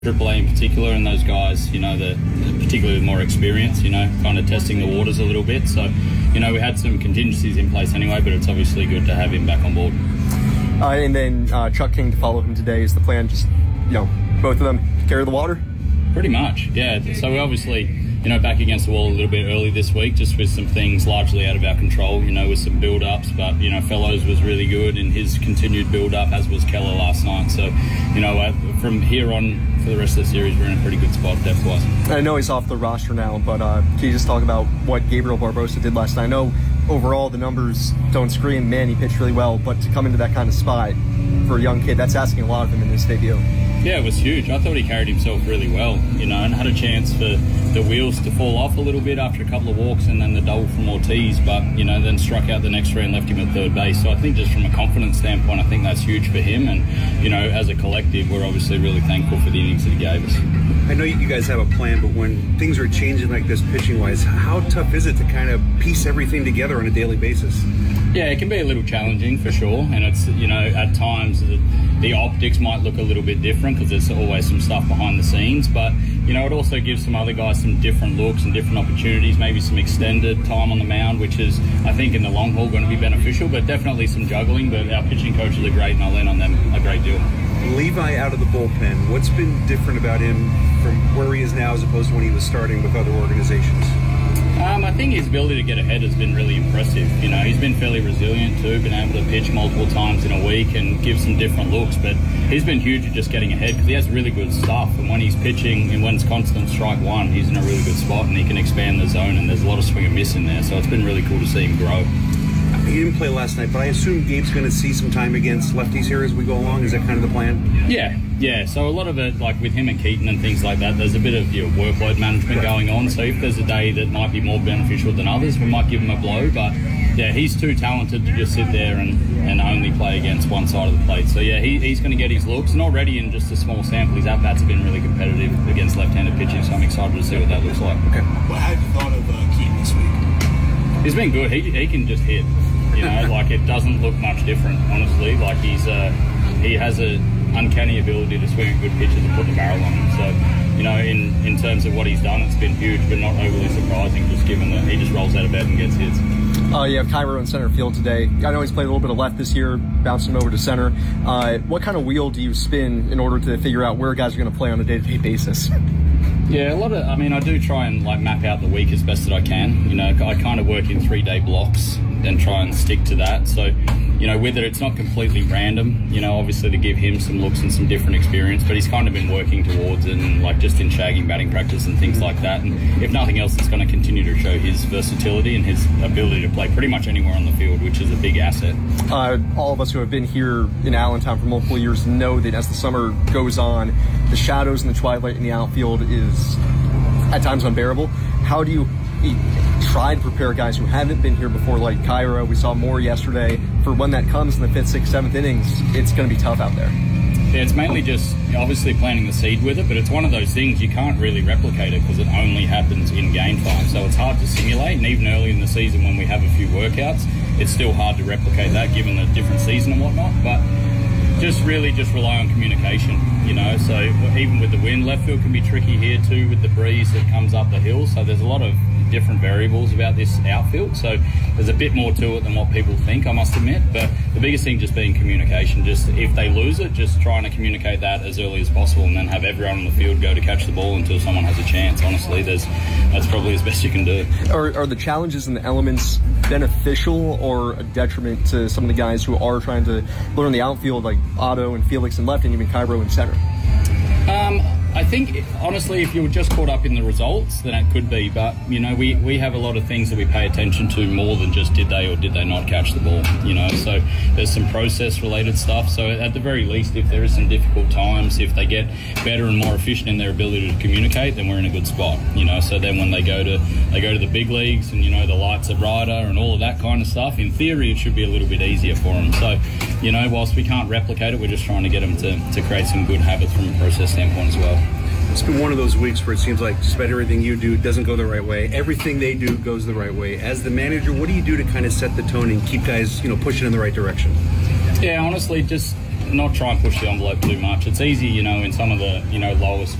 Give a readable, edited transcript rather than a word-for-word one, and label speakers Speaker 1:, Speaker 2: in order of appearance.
Speaker 1: Triple A in particular, and those guys, that particularly with more experience, kind of testing the waters a little bit. So, we had some contingencies in place anyway, but it's obviously good to have him back on board.
Speaker 2: And then Chuck King to follow him today. Is the plan just, both of them carry the water?
Speaker 1: Pretty much, yeah. So we obviously, back against the wall a little bit early this week, just with some things largely out of our control, with some build-ups. But, Fellows was really good in his continued build-up, as was Keller last night. So, from here on, for the rest of the series, we're in a pretty good spot depth-wise.
Speaker 2: I know he's off the roster now, but can you just talk about what Gabriel Barbosa did last night? I know overall the numbers don't scream, man, he pitched really well, but to come into that kind of spot for a young kid, that's asking a lot of him in his debut.
Speaker 1: Yeah, it was huge. I thought he carried himself really well, and had a chance for the wheels to fall off a little bit after a couple of walks and then the double from Ortiz, but, then struck out the next three and left him at third base. So I think just from a confidence standpoint, I think that's huge for him. And, as a collective, we're obviously really thankful for the innings that he gave us.
Speaker 3: I know you guys have a plan, but when things are changing like this pitching-wise, how tough is it to kind of piece everything together on a daily basis?
Speaker 1: Yeah, it can be a little challenging for sure, and it's, at times the optics might look a little bit different because there's always some stuff behind the scenes, but, it also gives some other guys some different looks and different opportunities, maybe some extended time on the mound, which is, I think, in the long haul going to be beneficial, but definitely some juggling. But our pitching coaches are great, and I lean on them a great deal.
Speaker 3: Levi out of the bullpen, what's been different about him from where he is now as opposed to when he was starting with other organizations?
Speaker 1: I think his ability to get ahead has been really impressive. He's been fairly resilient too, been able to pitch multiple times in a week and give some different looks, but he's been huge at just getting ahead because he has really good stuff, and when he's pitching and when it's constant strike one, he's in a really good spot and he can expand the zone, and there's a lot of swing and miss in there, so it's been really cool to see him grow.
Speaker 3: He didn't play last night, but I assume Gabe's going to see some time against lefties here as we go along. Is that kind of the plan?
Speaker 1: Yeah. So a lot of it, like with him and Keaton and things like that, there's a bit of workload management going on. So if there's a day that might be more beneficial than others, we might give him a blow. But yeah, he's too talented to just sit there and only play against one side of the plate. So yeah, he's going to get his looks. And already in just a small sample, his at-bats have been really competitive against left-handed pitching. So I'm excited to see what that looks like.
Speaker 3: Okay.
Speaker 4: Well, how have you thought of Keaton this week?
Speaker 1: He's been good. He can just hit. It doesn't look much different, honestly. Like he has an uncanny ability to swing at good pitches and put the barrel on him. So, in terms of what he's done, it's been huge, but not overly surprising, just given that he just rolls out of bed and gets hits.
Speaker 2: You have Cairo in center field today. I know he's played a little bit of left this year, bouncing him over to center. What kind of wheel do you spin in order to figure out where guys are going to play on a day-to-day basis?
Speaker 1: Yeah, I do try and map out the week as best that I can. I kind of work in 3-day blocks and try and stick to that. So, with it, it's not completely random, obviously to give him some looks and some different experience, but he's kind of been working towards it and just in shagging batting practice and things like that. And if nothing else, it's going to continue to show his versatility and his ability to play pretty much anywhere on the field, which is a big asset.
Speaker 2: All of us who have been here in Allentown for multiple years know that as the summer goes on, the shadows and the twilight in the outfield is at times unbearable. How do you try to prepare guys who haven't been here before, like Cairo? We saw more yesterday. For when that comes in the 5th, 6th, 7th innings, it's going to be tough out there.
Speaker 1: Yeah, it's mainly just obviously planting the seed with it, but it's one of those things you can't really replicate it because it only happens in game time. So it's hard to simulate, and even early in the season when we have a few workouts, it's still hard to replicate that given the different season and whatnot. But just rely on communication, so even with the wind, left field can be tricky here too with the breeze that comes up the hill. So there's a lot of different variables about this outfield, so there's a bit more to it than what people think, I must admit. But the biggest thing just being communication. Just if they lose it, just trying to communicate that as early as possible and then have everyone on the field go to catch the ball until someone has a chance. Honestly, that's probably as best you can do.
Speaker 2: Are the challenges and the elements beneficial or a detriment to some of the guys who are trying to learn the outfield, like Otto and Felix in left and even Cairo in center?
Speaker 1: I think, honestly, if you were just caught up in the results, then it could be. But, we have a lot of things that we pay attention to more than just did they or did they not catch the ball, So there's some process-related stuff. So at the very least, if there is some difficult times, if they get better and more efficient in their ability to communicate, then we're in a good spot, So then when they go to the big leagues and, the lights are brighter and all of that kind of stuff, in theory, it should be a little bit easier for them. So, whilst we can't replicate it, we're just trying to get them to create some good habits from a process standpoint as well.
Speaker 3: It's been one of those weeks where it seems like just about everything you do doesn't go the right way. Everything they do goes the right way. As the manager, what do you do to kind of set the tone and keep guys, pushing in the right direction?
Speaker 1: Yeah, honestly, just not try and push the envelope too much. It's easy, in some of the, lowest